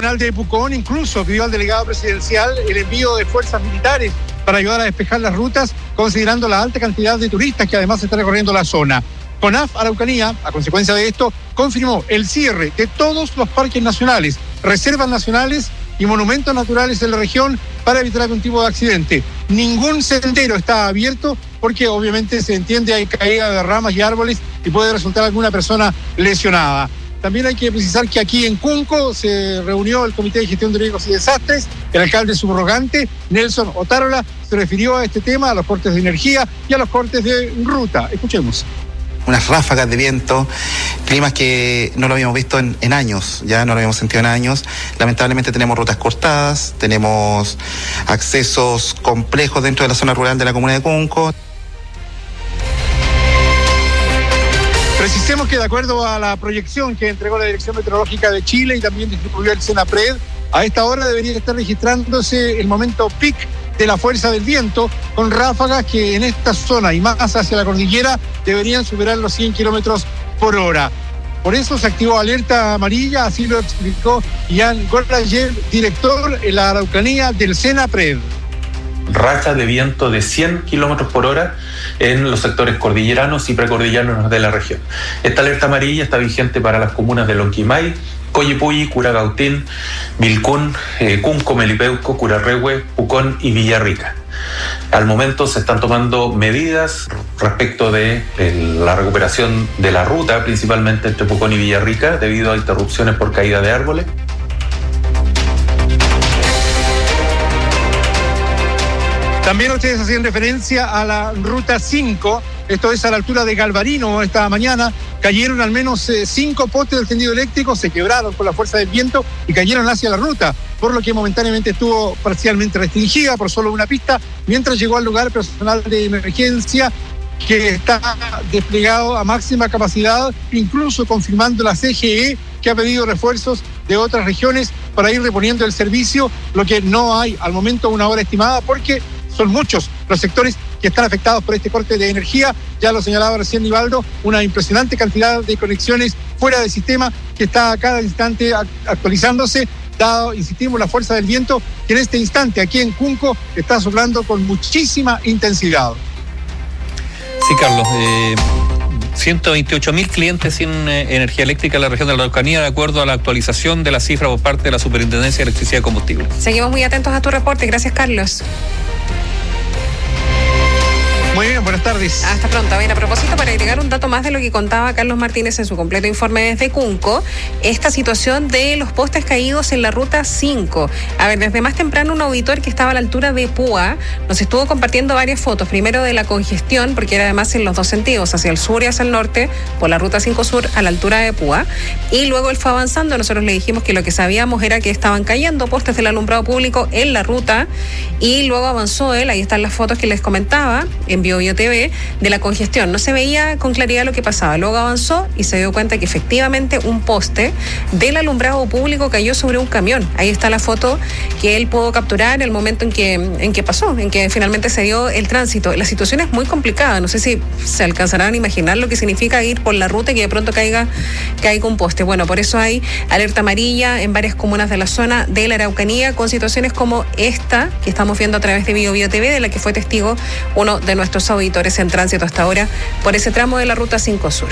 Comunal de Pucón incluso pidió al delegado presidencial el envío de fuerzas militares para ayudar a despejar las rutas, considerando la alta cantidad de turistas que además están recorriendo la zona. CONAF Araucanía, a consecuencia de esto, confirmó el cierre de todos los parques nacionales, reservas nacionales y monumentos naturales de la región para evitar algún tipo de accidente. Ningún sendero está abierto porque obviamente se entiende hay caída de ramas y árboles y puede resultar alguna persona lesionada. También hay que precisar que aquí en Cunco se reunió el Comité de Gestión de Riesgos y Desastres. El alcalde subrogante, Nelson Otárola, se refirió a este tema, a los cortes de energía y a los cortes de ruta. Escuchemos. Unas ráfagas de viento, climas que no lo habíamos visto en años, ya no lo habíamos sentido en años. Lamentablemente tenemos rutas cortadas, tenemos accesos complejos dentro de la zona rural de la comuna de Cunco. Precisemos que de acuerdo a la proyección que entregó la Dirección Meteorológica de Chile y también distribuyó el Senapred, a esta hora debería estar registrándose el momento peak de la fuerza del viento, con ráfagas que en esta zona y más hacia la cordillera deberían superar los 100 kilómetros por hora. Por eso se activó alerta amarilla, así lo explicó Jan Gorlayev, director en la Araucanía del Senapred. Rachas de viento de 100 kilómetros por hora en los sectores cordilleranos y precordilleranos de la región. Esta alerta amarilla está vigente para las comunas de Lonquimay, Coyipulli, Curacautín, Vilcún, Cunco, Melipeuco, Curarrehue, Pucón y Villarrica. Al momento se están tomando medidas respecto de la recuperación de la ruta, principalmente entre Pucón y Villarrica, debido a interrupciones por caída de árboles. También ustedes hacían referencia a la Ruta 5, esto es a la altura de Galvarino esta mañana. Cayeron al menos 5 postes del tendido eléctrico, se quebraron por la fuerza del viento y cayeron hacia la ruta, por lo que momentáneamente estuvo parcialmente restringida por solo una pista, mientras llegó al lugar personal de emergencia que está desplegado a máxima capacidad, incluso confirmando la CGE, que ha pedido refuerzos de otras regiones para ir reponiendo el servicio, lo que no hay al momento una hora estimada porque son muchos los sectores que están afectados por este corte de energía. Ya lo señalaba recién Nivaldo, una impresionante cantidad de conexiones fuera del sistema que está a cada instante actualizándose, dado, insistimos, la fuerza del viento que en este instante aquí en Cunco está soplando con muchísima intensidad. Sí, Carlos, 128.000 clientes sin energía eléctrica en la región de la Araucanía, de acuerdo a la actualización de la cifra por parte de la Superintendencia de Electricidad y Combustible. Seguimos muy atentos a tu reporte. Gracias, Carlos. Muy bien, buenas tardes. Hasta pronto. Bien, a propósito, para agregar un dato más de lo que contaba Carlos Martínez en su completo informe desde Cunco, esta situación de los postes caídos en la Ruta 5. A ver, desde más temprano un auditor que estaba a la altura de Púa nos estuvo compartiendo varias fotos, primero de la congestión, porque era además en los dos sentidos, hacia el sur y hacia el norte, por la Ruta 5 Sur a la altura de Púa, y luego él fue avanzando. Nosotros le dijimos que lo que sabíamos era que estaban cayendo postes del alumbrado público en la ruta, y luego avanzó él, ahí están las fotos que les comentaba, en Bio TV, de la congestión. No se veía con claridad lo que pasaba. Luego avanzó y se dio cuenta que efectivamente un poste del alumbrado público cayó sobre un camión. Ahí está la foto que él pudo capturar el momento en que pasó, en que finalmente se dio el tránsito. La situación es muy complicada. No sé si se alcanzarán a imaginar lo que significa ir por la ruta y que de pronto caiga un poste. Bueno, por eso hay alerta amarilla en varias comunas de la zona de la Araucanía con situaciones como esta que estamos viendo a través de Bio TV, de la que fue testigo uno de nuestros auditores en tránsito hasta ahora por ese tramo de la Ruta 5 Sur.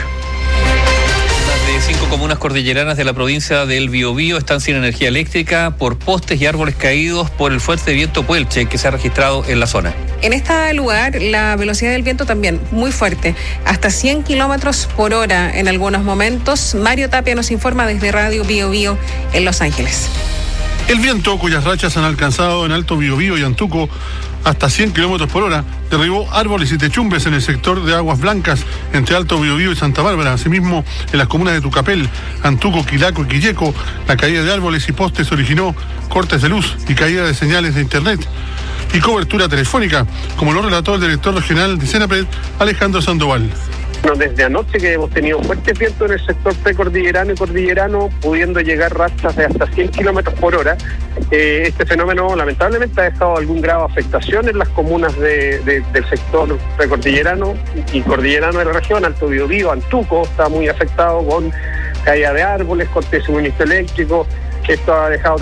Más de 5 comunas cordilleranas de la provincia del Biobío están sin energía eléctrica por postes y árboles caídos por el fuerte viento Puelche que se ha registrado en la zona. En este lugar la velocidad del viento también muy fuerte, hasta 100 kilómetros por hora en algunos momentos. Mario Tapia nos informa desde Radio Biobío en Los Ángeles. El viento, cuyas rachas han alcanzado en Alto Biobío y Antuco hasta 100 kilómetros por hora, derribó árboles y techumbres en el sector de Aguas Blancas, entre Alto Biobío y Santa Bárbara. Asimismo, en las comunas de Tucapel, Antuco, Quilaco y Quilleco, la caída de árboles y postes originó cortes de luz y caída de señales de internet y cobertura telefónica, como lo relató el director regional de Senapred, Alejandro Sandoval. Desde anoche que hemos tenido fuertes vientos en el sector precordillerano y cordillerano, pudiendo llegar rachas de hasta 100 kilómetros por hora. Este fenómeno lamentablemente ha dejado algún grado de afectación en las comunas del sector precordillerano y cordillerano de la región. Alto Biobío, Antuco está muy afectado con caída de árboles, corte de suministro eléctrico, que esto ha dejado